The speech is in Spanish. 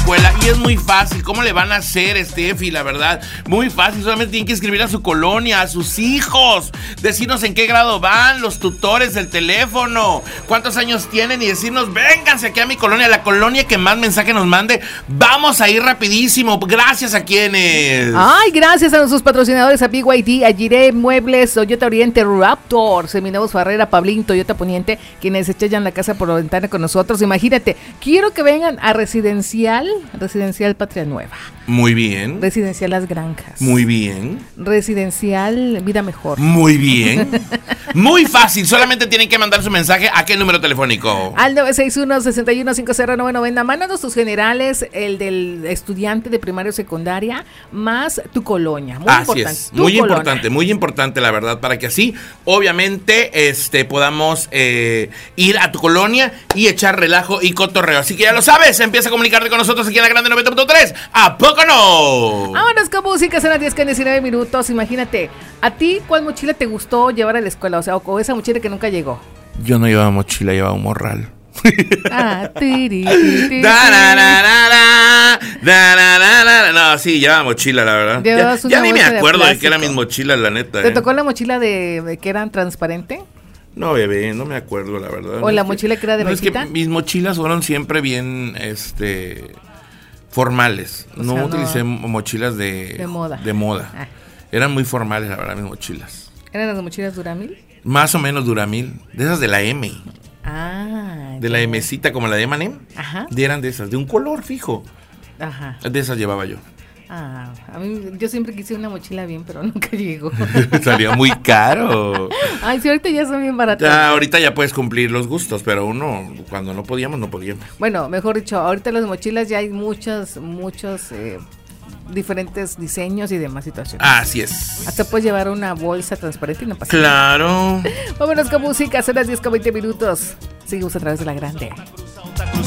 escuela y es muy fácil. ¿Cómo le van a hacer, Steffi? La verdad, muy fácil. Solamente tienen que escribir a su colonia, a sus hijos, decirnos en qué grado van, los tutores del teléfono, cuántos años tienen y decirnos, vénganse aquí a mi colonia, la colonia que más mensaje nos mande. Vamos a ir rapidísimo. Gracias a quienes. Ay, gracias a nuestros patrocinadores, a BYD, a Jiré Muebles, Toyota Oriente, Raptor, Seminuevos Farrera, Pablín, Toyota Poniente, quienes echan la casa por la ventana con nosotros. Imagínate, quiero que vengan a Residencial Patria Nueva. Muy bien. Residencial Las Granjas. Muy bien. Residencial Vida Mejor. Muy bien. Muy fácil, solamente tienen que mandar su mensaje a qué número telefónico. Al 961-6150-990. Mándanos tus generales, el del estudiante de primaria o secundaria, más tu colonia. Muy así importante. Es, muy importante, la verdad, para que así, obviamente, podamos ir a tu colonia y echar relajo y cotorreo. Así que ya lo sabes, empieza a comunicarte con nosotros aquí en la Grande 90.3. ¿A poco no? Vámonos con música, son las 10:19 minutos. Imagínate, ¿a ti cuál mochila te gustó llevar a la escuela? O sea, o esa mochila que nunca llegó. Yo no llevaba mochila, llevaba un morral. No, sí, llevaba mochila, la verdad. Ya ni me acuerdo de qué eran mis mochilas, la neta. ¿Te tocó la mochila de que eran transparente? No, bebé, no me acuerdo, la verdad. ¿O la mochila que era de mezquita? Es que mis mochilas fueron siempre bien, formales. No utilicé mochilas de moda. Ah. Eran muy formales, la verdad, mis mochilas. ¿Eran las mochilas Duramil? Más o menos Duramil. De esas de la M. Ah. De la Mcita, como la de M&M. Ajá. Eran de esas, de un color fijo. Ajá. De esas llevaba yo. Ah, a mí, yo siempre quise una mochila bien, pero nunca llegó. Salía muy caro. Ay, sí, ahorita ya son bien baratas. Ahorita ya puedes cumplir los gustos, pero uno, cuando no podíamos. Bueno, mejor dicho, ahorita las mochilas ya hay muchos diferentes diseños y demás situaciones. Así es. Hasta puedes llevar una bolsa transparente y no pasa claro nada. Vámonos con música, son las 10:20 minutos. Seguimos a través de la Grande.